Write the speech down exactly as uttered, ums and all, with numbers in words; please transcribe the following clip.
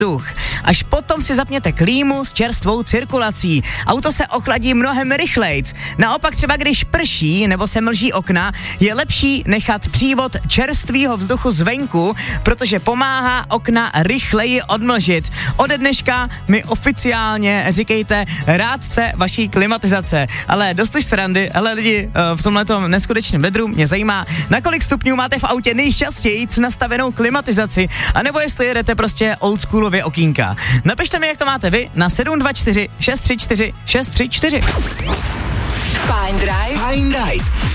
vzduch. Až potom si zapněte klímu s čerstvou cirkulací. Auto se ochladí mnohem rychlejc. Naopak třeba když prší nebo se mlží okna, je lepší nechat přívod čerstvého vzduchu zvenku, protože pomáhá okna rychleji odmlžit. Ode dneška mi oficiálně říkejte rádce vaší klimatizace. Ale dost už srandy, ale lidi v tomhletom neskutečném vedru mě zajímá, na kolik stupňů máte v autě nejčastěji nastavenou klimatizaci, anebo jestli jedete prostě oldschoolově okýnka. Napište mi, jak to máte vy na sedm dva čtyři šest tři čtyři šest tři čtyři. Fajn Drive. Fajn Drive.